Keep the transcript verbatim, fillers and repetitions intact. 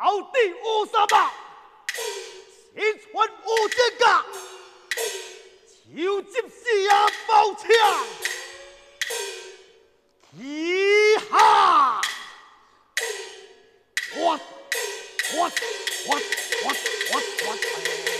到底有什么？先传我这个，就接下宝枪，一下，我我我我我我。